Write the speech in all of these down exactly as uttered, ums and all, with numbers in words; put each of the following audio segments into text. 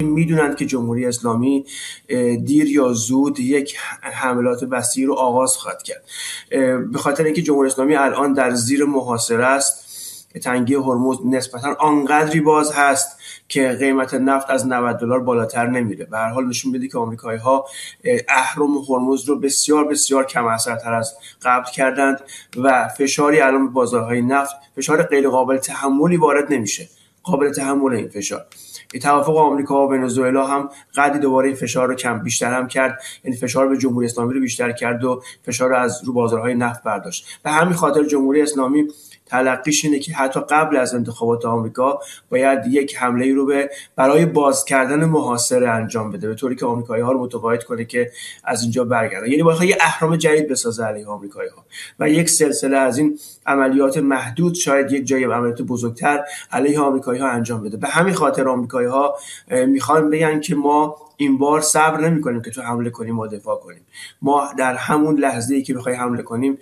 میدونند که جمهوری اسلامی دیر یا زود یک حملات وسیع رو آغاز خواهد کرد. به خاطر اینکه جمهوری اسلامی الان در زیر محاصره است، تنگی هرمز نسبتاً آنقدری باز هست که قیمت نفت از نود دلار بالاتر نمیره. به هر حال نشون میده که آمریکایی‌ها اهرم هرمز رو بسیار بسیار کم اثرتر از قبل کردند و فشاری الان به بازارهای نفت، فشار غیر قابل تحملی وارد نمیشه. قابل تحمل این فشار. توافق آمریکا و ونزوئلا هم قدری دوباره این فشار رو کم بیشتر هم کرد، یعنی فشار به جمهوری اسلامی رو بیشتر کرد و فشار رو از رو بازارهای نفت برداشت. به همین خاطر جمهوری اسلامی تلقیش اینه که حتی قبل از انتخابات آمریکا باید یک حمله‌ای رو به برای باز کردن محاصره انجام بده، به طوری که آمریکایی‌ها رو متقاعد کنه که از اینجا برگردن. یعنی باید یه اهرم جدید بسازه علیه آمریکایی‌ها و یک سلسله از این عملیات محدود، شاید یک جای عملیات بزرگتر علیه آمریکایی‌ها انجام بده. به همین خاطر آمریکایی‌ها میخوان بگن که ما این بار صبر نمی‌کنیم که تو حمله کنیم و دفاع کنیم. ما در همون لحظه‌ای که بخوای حمله کنیم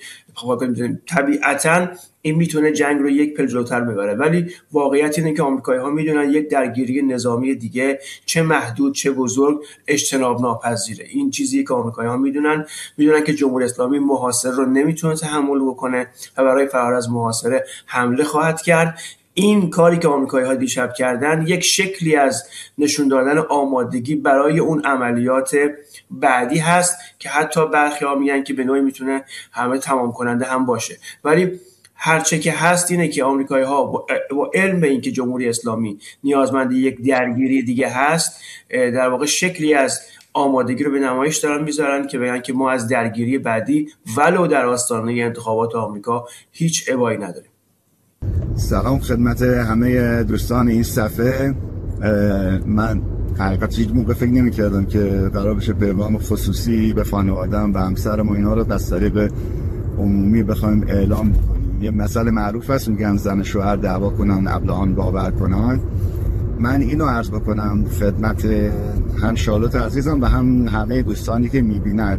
طبیعتاً این میتونه جنگ رو یک پل جلوتر ببره، ولی واقعیت اینه که آمریکایی‌ها میدونن یک درگیری نظامی دیگه چه محدود چه بزرگ اجتناب ناپذیره. این چیزی که آمریکایی‌ها میدونن میدونن که جمهوری اسلامی محاصره رو نمیتونه تحمل بکنه و برای فرار از محاصره حمله خواهد کرد. این کاری که آمریکایی‌ها دیشب کردن یک شکلی از نشون دادن آمادگی برای اون عملیات بعدی هست که حتی برخی‌ها میگن که به نوعی میتونه همه تمام کننده هم باشه. ولی هرچه که هست اینه که آمریکایی‌ها با علم به این که جمهوری اسلامی نیازمند یک درگیری دیگه هست، در واقع شکلی از آمادگی رو به نمایش دارن میذارن که بگن که ما از درگیری بعدی ولو در آستانه انتخابات آمریکا هیچ ابایی نداریم. سلام خدمت همه دوستان این صفحه. من حقیقت هیچ موقع فکر نمی کردم که قرار بشه پیغام خصوصی به خانواده‌ام و همسرم و اینا رو از طریق عمومی بخوایم اعلام کنیم. یه مسئله معروف هست، میگن زن شوهر دعوا کنن ابلهان باور کنن. من اینو عرض بکنم خدمت هم شالوت عزیزم و هم همه دوستانی که میبینن.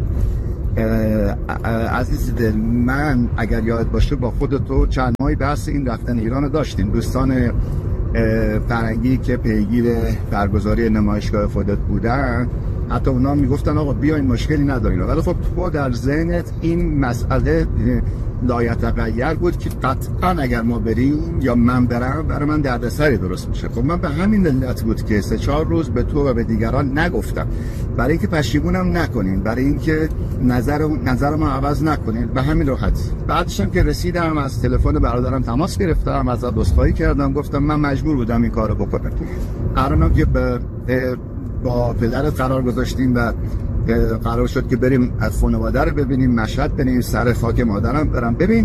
عزیز دل، من اگر یاد باشه با خود تو چند ماهی بحث این رفتن ایران داشتیم. دوستان فرنگی که پیگیر برگزاری نمایشگاه خودت بودن حتی اونا میگفتن آقا بیاین مشکلی ندارین، ولی خب تو در ذهنت این مسئله لایتغیر بود که قطعا اگر ما بریم یا من برم برای من دردسری درست میشه. خب من به همین علت بود که سه چهار روز به تو و به دیگران نگفتم، برای اینکه پشیمونم نکنین، برای اینکه نظر نظر ما عوض نکنین. به همین راحت. بعدش هم که رسیدم از تلفن برادرم تماس گرفتم، ازش عذرخواهی کردم، گفتم من مجبور بودم این کارو بکنم. الانم که به با پدرت قرار گذاشتیم و قرار شد که بریم از خانواده رو ببینیم، مشهد بریم، سر خاک مادرم برم. ببین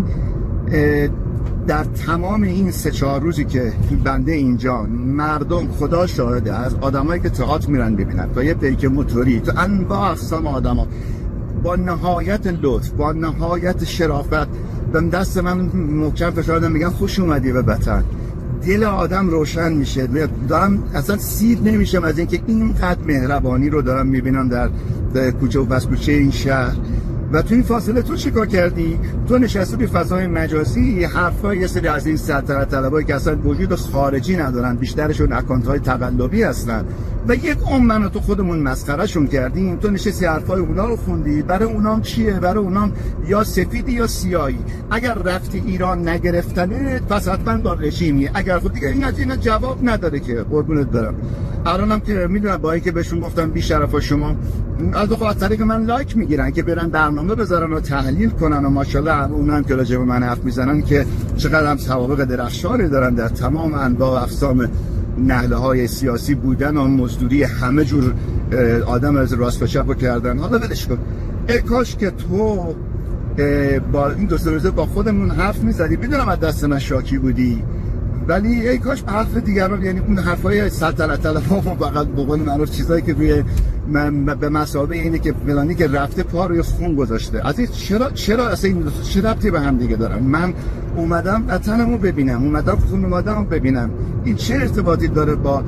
در تمام این سه چهار روزی که بنده اینجا، مردم خدا شاهده از آدمایی که تئاتر میرن ببینن تا یه پیک موتوری تو انواع اقسام آدما با نهایت لطف با نهایت شرافت به دست من محکم فشار دادن، میگن خوش اومدی به وطن. دل آدم روشن میشه. دارم اصلا سیر نمیشم از اینکه اینقدر مهربانی رو دارم میبینم در, در کوچه و بس کوچه این شهر. و تو این فاصله تو چیکار کردی؟ تو نشستی به فضای مجازی حرفا یه سری از این سلطنت طلبایی که اصلا وجود خارجی ندارن، بیشترشون اکانت های تقلبی هستن و یک عمر تو خودمون مسخرهشون کردیم. تو نشستی حرفای اونا رو خوندی. برای اونام چیه؟ برای اونام یا سفیدی یا سیاهی. اگر رفتی ایران نگرفتنه پس حتما با رژیمی. اگر خود دیگه این از اینا جواب نداره که قربونت برم. الانم که میدونم با اینکه بهشون گفتم بی شرفا شما از خاطر که من لایک میگیرن که برن برنامه بذارن و تحلیل کنن و ماشاءالله اونم که راجع به من حرف میزنن که چقدر هم سوابق درخشانی دارن در تمام انواع و اقسام نهله‌های سیاسی بودن و مزدوری همه جور آدم از راست و چپ کردن. حالا ولش کن. ای کاش که تو با این دو سه روزه با خودمون حرف میزدی. میدونم از دست من شاکی بودی، ولی ای کاش به حرف دیگران، یعنی اون حرفای سلطنت طلبها و فقط بقول معروف چیزایی که روی من به مسابقه اینه که فلانی که رفته پا روی خون گذاشته. عزیز چرا چرا اصلا این چه ربطی به هم دیگه دارن؟ من اومدم وطنمو ببینم، اومدم خانواده‌مو ببینم. این چه ارتباطی داره با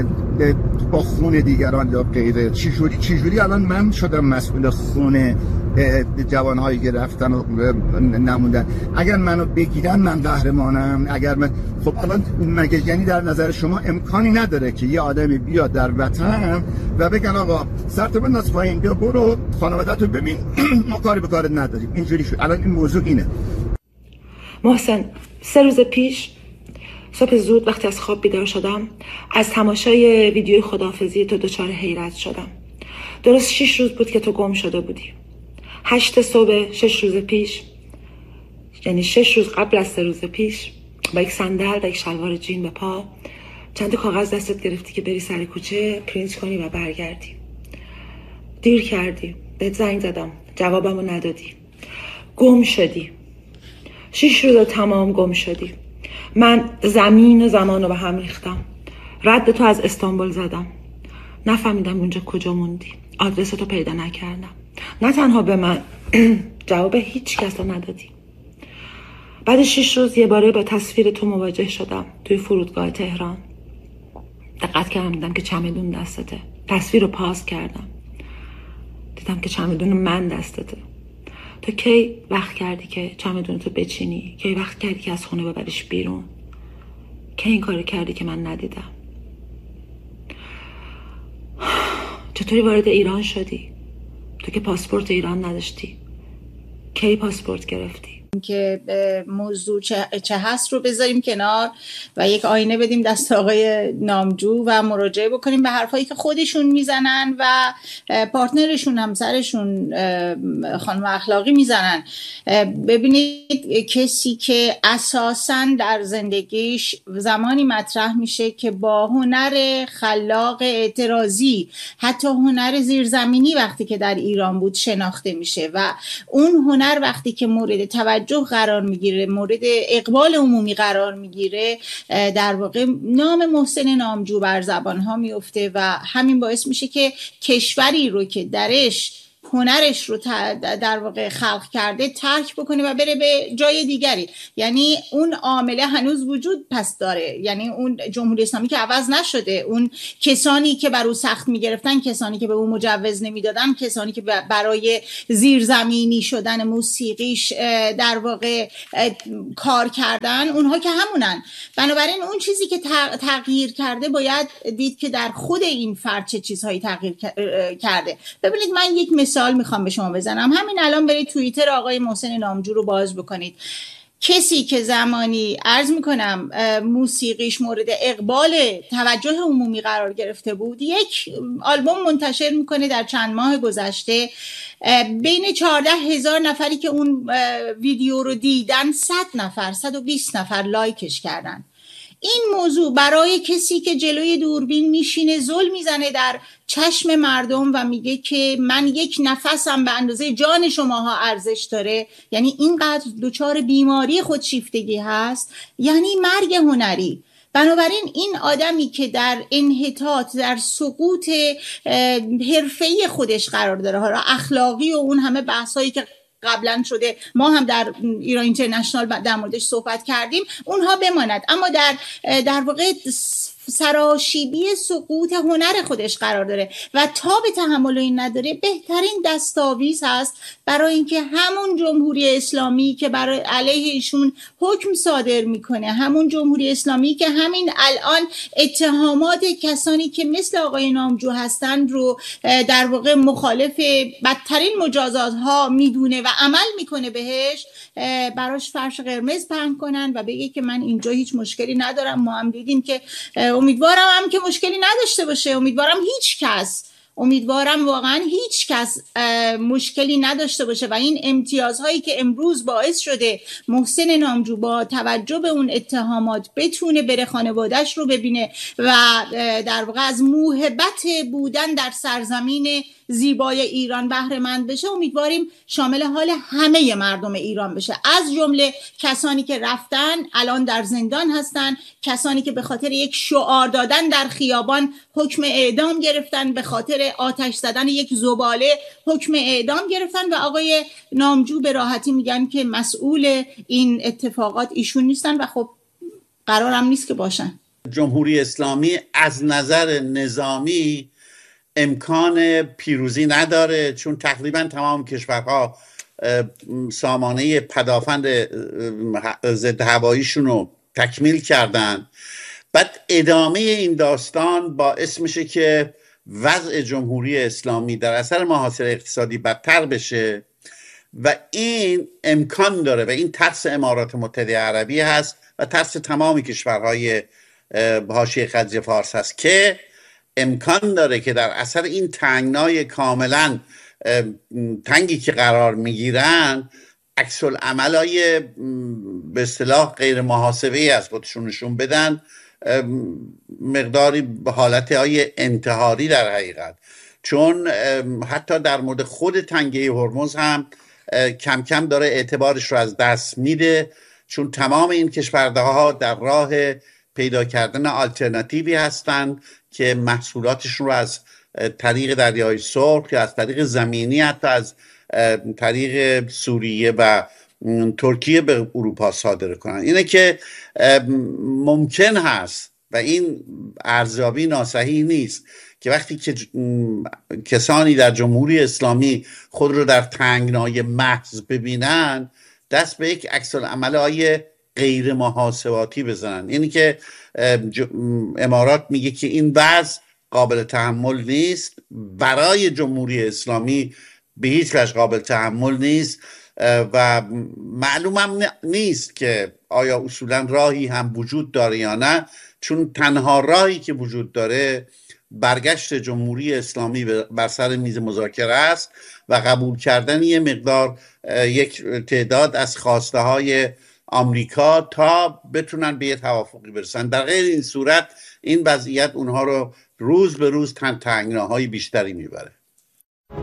با خون دیگران یا غیره؟ چجوری چجوری الان من شدم مسئول خون جوانهایی که رفتن و نموندن. اگر منو بگیرن من قهرمانم. اگر من خب الان مگه یعنی در نظر شما امکانی نداره که یه آدمی بیاد در وطن و بگن آقا سرتو بنداز پایین، بیا برو خانواده‌تو ببین، ما کاری به کارت نداریم. اینجوری شد. الان این موضوع اینه. محسن، سه روز پیش صبح زود وقتی از خواب بیدار شدم، از تماشای ویدیوی خداحافظی تو دچار حیرت شدم. درست شش روز بود که تو گم شده بودی. هشت صبح شش روز پیش، یعنی شش روز قبل از سه روز پیش، با یک صندل و یک شلوار جین به پا، چند کاغذ دستت گرفتی که بری سر کوچه پرینت کنی و برگردی. دیر کردی، بهت زنگ زدم، جوابمو ندادی. گم شدی. شش روز تمام گم شدی. من زمین و زمان رو به هم ریختم. رد تو از استانبول زدم. نفهمیدم اونجا کجا موندی. آدرس تو پیدا نکردم. نه تنها به من، جواب هیچ کس رو ندادی. بعد شش روز یه باره با تصویر تو مواجه شدم توی فرودگاه تهران. دقت کردم دیدم که چمدون دستته. تصویر رو پاس کردم. دیدم که چمدون من دستته. تو کی وقت کردی که چمدون تو بچینی؟ کی وقت کردی که از خونه ببریش بیرون؟ کی این کارو کردی که من ندیدم؟ چطوری وارد ایران شدی؟ تو که پاسپورت ایران نداشتی. کی پاسپورت گرفتی؟ که موضوع چه, چه هست رو بذاریم کنار و یک آینه بدیم دست آقای نامجو و مراجعه بکنیم به حرفایی که خودشون میزنن و پارتنرشون، همسرشون، خانم اخلاقی میزنن. ببینید، کسی که اساساً در زندگیش زمانی مطرح میشه که با هنر خلاق اعتراضی، حتی هنر زیرزمینی وقتی که در ایران بود شناخته میشه و اون هنر وقتی که مورد توجه قرار میگیره، مورد اقبال عمومی قرار میگیره، در واقع نام محسن نامجو بر زبان ها میفته و همین باعث میشه که کشوری رو که درش هنرش رو در واقع خلق کرده ترک بکنه و بره به جای دیگری. یعنی اون عامله هنوز وجود پس داره، یعنی اون جمهوری اسلامی که عوض نشده، اون کسانی که بر او سخت میگرفتن، کسانی که به او مجوز نمیدادن، کسانی که برای زیرزمینی شدن موسیقیش در واقع کار کردن، اونها که همونن. بنابراین اون چیزی که تغییر کرده باید دید که در خود این فرد چه چیزهایی تغییر کرده. ببینید، من یک مثال میخوام به شما بزنم. همین الان برید توییتر آقای محسن نامجو رو باز بکنید. کسی که زمانی عرض میکنم موسیقیش مورد اقبال توجه عمومی قرار گرفته بود، یک آلبوم منتشر میکنه در چند ماه گذشته. بین چهارده هزار نفری که اون ویدیو رو دیدن، صد نفر، صد و بیست نفر لایکش کردن. این موضوع برای کسی که جلوی دوربین میشینه زل میزنه در چشم مردم و میگه که من یک نفسم به اندازه جان شماها ارزش داره، یعنی اینقدر دچار بیماری خودشیفتگی هست، یعنی مرگ هنری. بنابراین این آدمی که در انحطاط، در سقوط حرفه‌ای خودش قرار داره، حالا اخلاقی و اون همه بحثایی که قبلا شده، ما هم در ایران اینترنشنال در موردش صحبت کردیم، اونها بماند، اما در در واقع سراشیبی سقوط هنر خودش قرار داره و تا به تحمل این نداره. بهترین دستاویز هست برای اینکه همون جمهوری اسلامی که برای علیه ایشون حکم صادر میکنه، همون جمهوری اسلامی که همین الان اتهامات کسانی که مثل آقای نامجو هستن رو در واقع مخالف بدترین مجازات ها میدونه و عمل میکنه بهش، براش فرش قرمز پهن کنن و بگه که من اینجا هیچ مشکلی ندارم. ما هم دیدیم که امیدوارم هم که مشکلی نداشته باشه، امیدوارم هیچ کس امیدوارم واقعا هیچ کس مشکلی نداشته باشه و این امتیازهایی که امروز باعث شده محسن نامجو با توجه به اون اتهامات بتونه بره خانواده‌اش رو ببینه و در واقع از موهبت بودن در سرزمین زیبای ایران بهره مند بشه، امیدواریم شامل حال همه مردم ایران بشه، از جمله کسانی که رفتن الان در زندان هستن، کسانی که به خاطر یک شعار دادن در خیابان حکم اعدام گرفتن، به خاطر آتش زدن یک زباله حکم اعدام گرفتن و آقای نامجو به راحتی میگن که مسئول این اتفاقات ایشون نیستن و خب قرارم نیست که باشن. جمهوری اسلامی از نظر نظامی امکان پیروزی نداره، چون تقریبا تمام کشورها سامانه پدافند ضد هواییشون رو تکمیل کردن. بعد ادامه این داستان باعث میشه که وضع جمهوری اسلامی در اثر محاصره اقتصادی بدتر بشه و این امکان داره و این ترس امارات متحده عربی هست و ترس تمامی کشورهای حاشیه خلیج فارس هست که امکان داره که در اثر این تنگنای کاملا تنگی که قرار میگیرن عکس العملای به اصطلاح غیر محاسبه‌ای از خودشون نشون بدن، مقداری به حالتهای انتحاری در حقیقت. چون حتی در مورد خود تنگه هرمز هم کم کم داره اعتبارش رو از دست میده، چون تمام این کشورها در راه پیدا کردن آلترناتیوی هستن که محصولاتشون رو از طریق دریای سرخ یا از طریق زمینی، حتی از طریق سوریه و ترکیه به اروپا صادر کنن. اینه که ممکن هست و این ارزیابی ناصحیح نیست که وقتی که کسانی در جمهوری اسلامی خود رو در تنگنای محض ببینن دست به یک عکس العمل‌های غیر محاسباتی بزنن. اینی که امارات میگه که این وضع قابل تحمل نیست، برای جمهوری اسلامی به هیچ وجه قابل تحمل نیست و معلوم هم نیست که آیا اصولا راهی هم وجود داره یا نه، چون تنها راهی که وجود داره برگشت جمهوری اسلامی بر سر میز مذاکره است و قبول کردن یه مقدار یک تعداد از خواسته های آمریکا تا بتونن به یه توافقی برسن. در غیر این صورت این وضعیت اونها رو روز به روز تنگناهای بیشتری میبره.